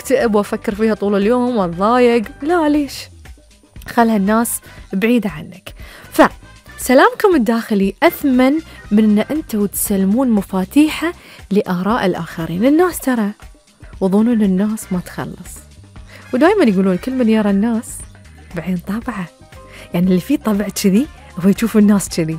واكتئب وأفكر فيها طول اليوم وأتضايق. لا، ليش؟ خلها الناس بعيدة عنك. فسلامكم الداخلي أثمن من أن أنتوا تسلمون مفاتيحه لآراء الآخرين. الناس ترى وظنون الناس ما تخلص، ودائما يقولون كل من يرى الناس بعين طبعه، يعني اللي فيه طبع كذي هو يشوف الناس كذي.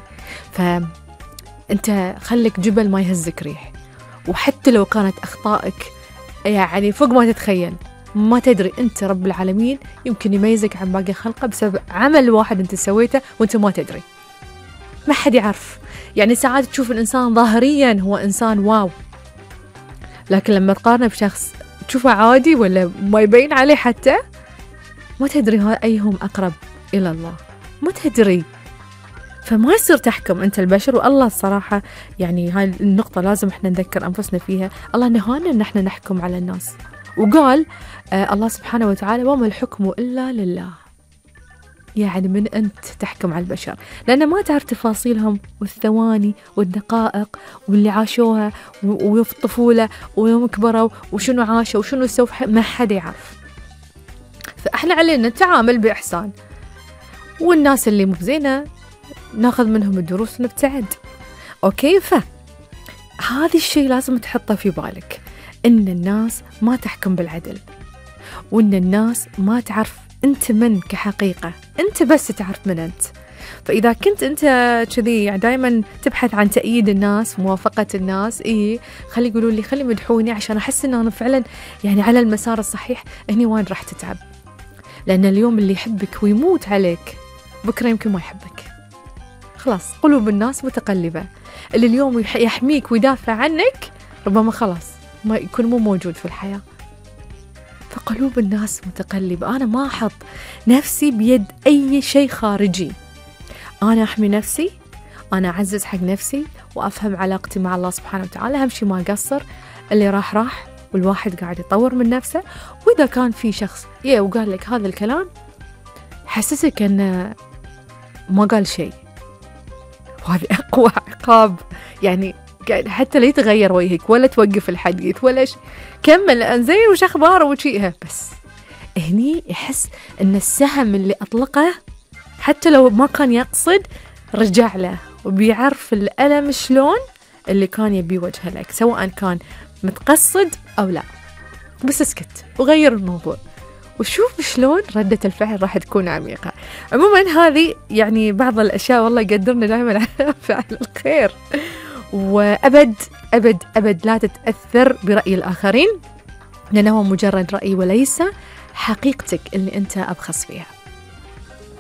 فأنت خليك جبل ما يهزك ريح، وحتى لو كانت أخطائك يعني فوق ما تتخيل، ما تدري أنت رب العالمين يمكن يميزك عن باقي خلقه بسبب عمل واحد أنت سويته وأنت ما تدري، ما حد يعرف. يعني ساعات تشوف الإنسان ظاهريا هو إنسان واو، لكن لما تقارنه بشخص تشوفه عادي ولا ما يبين عليه حتى، ما تدري أيهم أقرب إلى الله، ما تدري. فما يصير تحكم أنت البشر. والله الصراحة يعني هاي النقطة لازم إحنا نذكر أنفسنا فيها. الله نهانا إن إحنا نحكم على الناس، وقال الله سبحانه وتعالى وما الحكم إلا لله. يعني من أنت تحكم على البشر؟ لأن ما تعرف تفاصيلهم والثواني والدقائق واللي عاشوها وفي الطفولة ويوم كبروا وشنو عاشوا وشنو سووا، ما حد يعرف. فإحنا علينا نتعامل بإحسان، والناس اللي مو زينة ناخذ منهم الدروس ونبتعد. أوكي، فهذا الشيء لازم تحطه في بالك، إن الناس ما تحكم بالعدل، وإن الناس ما تعرف أنت من كحقيقة، أنت بس تعرف من أنت. فإذا كنت أنت كذي يعني دائما تبحث عن تأييد الناس، موافقة الناس، خلي يقولوا لي، خلي مدحوني عشان أحس إن أنا فعلا يعني على المسار الصحيح، هني وين راح تتعب. لأن اليوم اللي يحبك ويموت عليك بكرة يمكن ما يحبك. خلاص، قلوب الناس متقلبة. اللي اليوم يحميك ويدافع عنك ربما خلاص ما يكون مو موجود في الحياة. فقلوب الناس متقلبة. أنا ما أحط نفسي بيد أي شيء خارجي، أنا أحمي نفسي، أنا أعزز حق نفسي، وأفهم علاقتي مع الله سبحانه وتعالى. أهم شيء ما أقصر، اللي راح، والواحد قاعد يطور من نفسه. وإذا كان في شخص وقال لك هذا الكلام حسسك أنه ما قال شيء، وهذه أقوى عقاب، يعني حتى لا يتغير وجهك ولا توقف الحديث ولا شيء، كمل زين وش أخباره وشيئها. بس هني يحس أن السهم اللي أطلقه حتى لو ما كان يقصد رجع له، وبيعرف الألم شلون اللي كان يبي وجهه لك، سواء كان متقصد أو لا. بس اسكت وغير الموضوع وشوف شلون ردة الفعل راح تكون عميقة. عموما هذه يعني بعض الأشياء والله يقدرنا دائما على فعل الخير، وأبد أبد أبد لا تتأثر برأي الآخرين، لأنه هو مجرد رأي وليس حقيقتك اللي أنت أبخص فيها.